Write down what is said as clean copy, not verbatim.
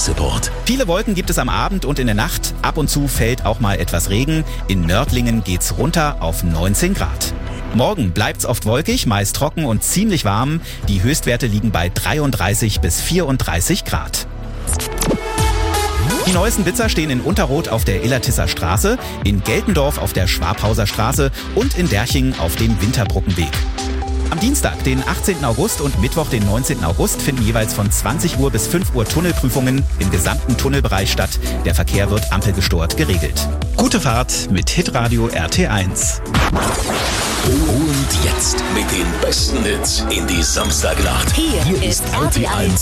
Verkehrsreport. Viele Wolken gibt es am Abend und in der Nacht. Ab und zu fällt auch mal etwas Regen. In Nördlingen geht's runter auf 19 Grad. Morgen bleibt's oft wolkig, meist trocken und ziemlich warm. Die Höchstwerte liegen bei 33 bis 34 Grad. Die neuesten Blitzer stehen in Unterroth auf der Illertisser Straße, in Geltendorf auf der Schwabhauser Straße und in Derchingen auf dem Winterbrückenweg. Am Dienstag, den 18. August und Mittwoch, den 19. August, finden jeweils von 20 Uhr bis 5 Uhr Tunnelprüfungen im gesamten Tunnelbereich statt. Der Verkehr wird ampelgesteuert geregelt. Gute Fahrt mit Hitradio RT1. Und jetzt mit den besten Hits in die Samstagnacht. Hier ist RT1